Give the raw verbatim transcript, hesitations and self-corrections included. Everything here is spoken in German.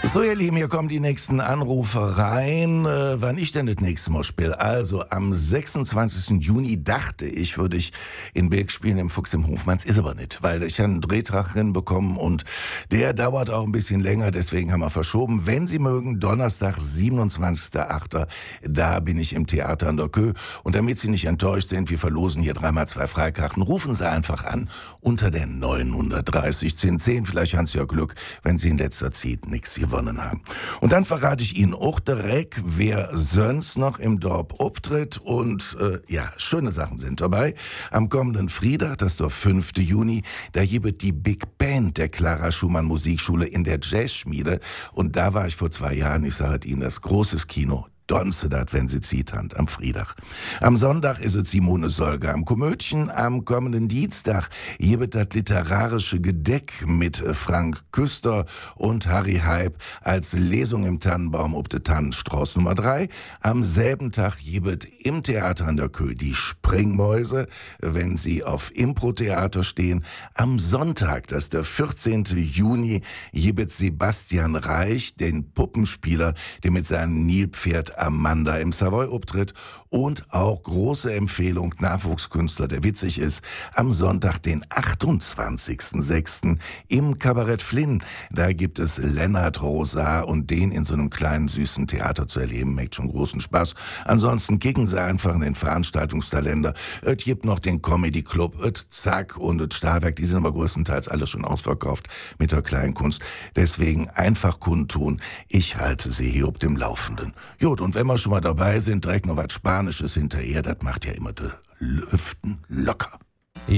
So, ihr Lieben, hier kommen die nächsten Anrufe rein. Äh, wann ich denn das nächste Mal spiele? Also, am sechsundzwanzigsten Juni dachte ich, würde ich in Beek spielen im Fuchs im Hofmanns. Ist aber nicht, weil ich habe einen Drehtag hinbekommen und der dauert auch ein bisschen länger, deswegen haben wir verschoben. Wenn Sie mögen, Donnerstag, siebenundzwanzigsten achten da bin ich im Theater an der Kö. Und damit Sie nicht enttäuscht sind, wir verlosen hier dreimal zwei Freikarten. Rufen Sie einfach an unter der neunhundertdreißig zehn zehn. Vielleicht haben Sie ja Glück, wenn Sie in letzter Zeit nichts gewonnen haben. Und dann verrate ich Ihnen auch direkt, wer sonst noch im Dorf auftritt. Und äh, ja, schöne Sachen sind dabei. Am kommenden Freitag, das ist der fünften Juni, da gibt die Big Band der Clara Schumann Musikschule in der Jazzschmiede. Und da war ich vor zwei Jahren, ich sage Ihnen, das großes Kino. Donse dat, wenn sie Ziethand, am Freitag. Am Sonntag ist es Simone Solger am Komödchen. Am kommenden Dienstag gibt das literarische Gedeck mit Frank Küster und Harry Hype als Lesung im Tannenbaum ob de Tannenstrauß Nummer drei. Am selben Tag gibt im Theater an der Kö die Springmäuse, wenn sie auf Impro-Theater stehen. Am Sonntag, das ist der vierzehnten Juni, gibt Sebastian Reich, den Puppenspieler, der mit seinem Nilpferd Amanda im Savoy auftritt, und auch große Empfehlung, Nachwuchskünstler, der witzig ist, am Sonntag, den achtundzwanzigsten sechsten im Kabarett Flynn. Da gibt es Lennart Rosa und den in so einem kleinen süßen Theater zu erleben, macht schon großen Spaß. Ansonsten kicken Sie einfach in den Veranstaltungskalender. Es gibt noch den Comedy Club, et Zack und et Stahlwerk, die sind aber größtenteils alle schon ausverkauft mit der Kleinkunst. Deswegen einfach kundtun, ich halte Sie hier auf dem Laufenden. Gut, und wenn wir schon mal dabei sind, direkt noch was Spanisches hinterher, das macht ja immer die Hüften locker.